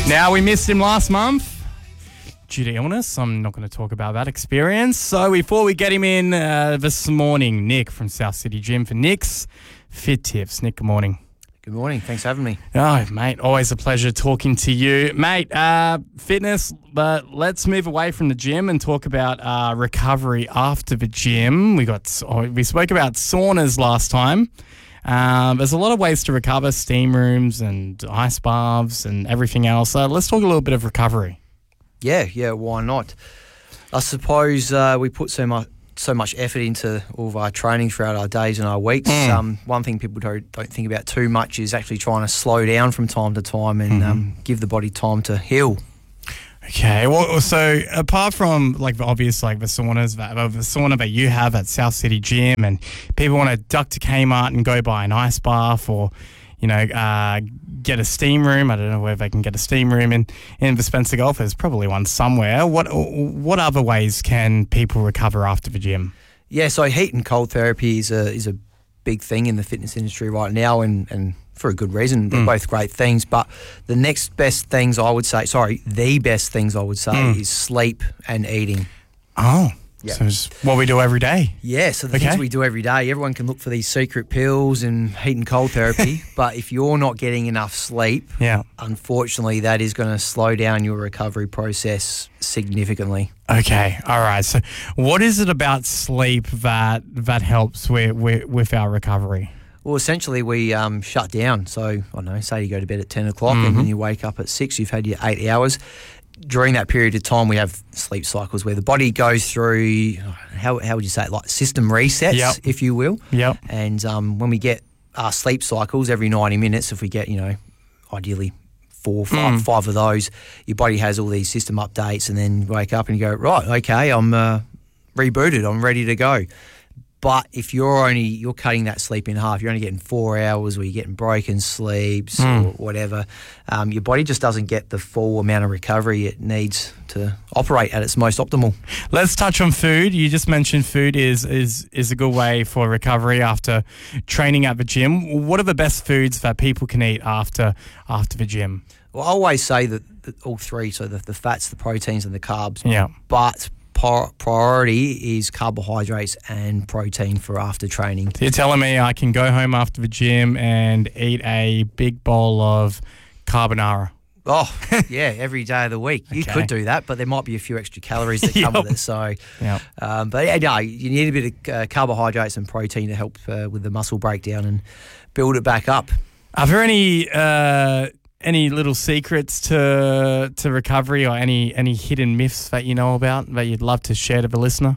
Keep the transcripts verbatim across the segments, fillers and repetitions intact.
Now, we missed him last month due to illness. I'm not going to talk about that experience. So before we get him in uh, this morning, Nick from South City Gym for Nick's Fit Tips. Nick, good morning. Good morning. Thanks for having me. Oh, mate, always a pleasure talking to you. Mate, uh, fitness, but let's move away from the gym and talk about uh, recovery after the gym. We got oh, we spoke about saunas last time. Um, there's a lot of ways to recover, steam rooms and ice baths and everything else. Uh, let's talk a little bit of recovery. Yeah, yeah, why not? I suppose uh, we put so much so much effort into all of our training throughout our days and our weeks. Mm. Um, one thing people don't, don't think about too much is actually trying to slow down from time to time and Mm-hmm. um, give the body time to heal. Okay, well, so apart from like the obvious, like the saunas, that, the sauna that you have at South City Gym, and people want to duck to Kmart and go buy an ice bath, or you know, uh, get a steam room. I don't know where they can get a steam room in in the Spencer Golf. There's probably one somewhere. What what other ways can people recover after the gym? Yeah, so heat and cold therapy is a is a big thing in the fitness industry right now, and and for a good reason. They're Mm. both great things, but the next best things I would say, sorry, the best things I would say Mm. is sleep and eating. Oh, Yeah. so it's what we do every day. Yeah, so the Okay. things we do every day, everyone can look for these secret pills and heat and cold therapy, but if you're not getting enough sleep, Yeah. unfortunately that is going to slow down your recovery process significantly. Okay. All right. So, what is it about sleep that that helps with with, with our recovery? Well, essentially we um, shut down. So, I don't know, say you go to bed at ten o'clock and then you wake up at six, you've had your eight hours. During that period of time, we have sleep cycles where the body goes through, how, how would you say it, like system resets, Yep. if you will. Yep. And um, when we get our sleep cycles every ninety minutes, if we get, you know, ideally four, five, five of those, your body has all these system updates, and then you wake up and you go, right, okay, I'm uh, rebooted, I'm ready to go. But if you're only, you're cutting that sleep in half, you're only getting four hours or you're getting broken sleeps or whatever, um, your body just doesn't get the full amount of recovery it needs to operate at its most optimal. Let's touch on food. You just mentioned food is is is a good way for recovery after training at the gym. What are the best foods that people can eat after after the gym? Well, I always say that, that all three, so the, the fats, the proteins and the carbs, Yeah. but par- priority is carbohydrates and protein for after training. So you're telling me I can go home after the gym and eat a big bowl of carbonara? Oh, yeah, every day of the week. You Okay. could do that, but there might be a few extra calories that come Yep. with it. So, Yep. um, but yeah, no, you need a bit of uh, carbohydrates and protein to help uh, with the muscle breakdown and build it back up. Are there any uh, any little secrets to to recovery, or any any hidden myths that you know about that you'd love to share to the listener?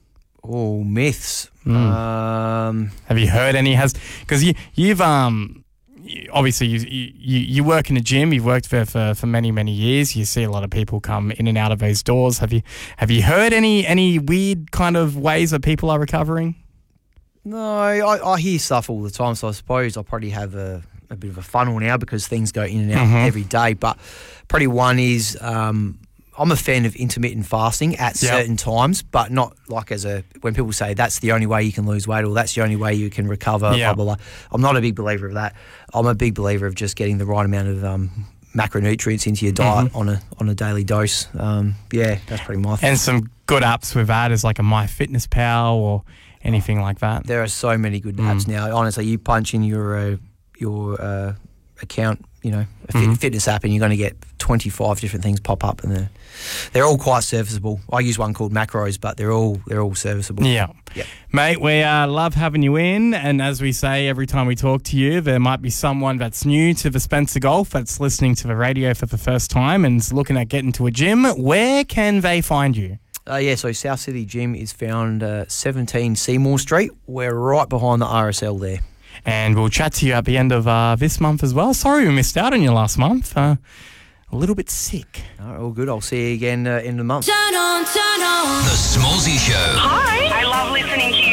Oh, myths. Mm. Um, Have you heard any? Has because you you've um you- obviously you, you you work in a gym. You've worked there for, for many many years. You see a lot of people come in and out of those doors. Have you have you heard any any weird kind of ways that people are recovering? no, I, I hear stuff all the time, so I suppose I probably have a, a bit of a funnel now because things go in and out Mhm. every day. But probably one is um, I'm a fan of intermittent fasting at Yep. certain times, but not like as a when people say that's the only way you can lose weight or that's the only way you can recover. Yep. Blah, blah, blah. I'm not a big believer of that. I'm a big believer of just getting the right amount of um, macronutrients into your diet Mm-hmm. on a on a daily dose. Um, yeah, that's pretty my And some good apps with that is like a MyFitnessPal or anything like that. There are so many good Mm. apps now. Honestly, you punch in your uh, your uh, account, you know, a fit, Mhm. fitness app, and you're going to get twenty-five different things pop up, and they're they're all quite serviceable. I use one called Macros, but they're all they're all serviceable. Yeah. Yep. Mate, we uh, love having you in. And as we say every time we talk to you, there might be someone that's new to the Spencer Golf that's listening to the radio for the first time and is looking at getting to a gym. Where can they find you? Uh, yeah, so South City Gym is found uh, seventeen Seymour Street. We're right behind the R S L there. And we'll chat to you at the end of uh, this month as well. Sorry we missed out on you last month. Uh, a little bit sick. All right, all good. I'll see you again uh, in a month. Turn on, turn on. The Smallsy Show. Hi. I love listening to you.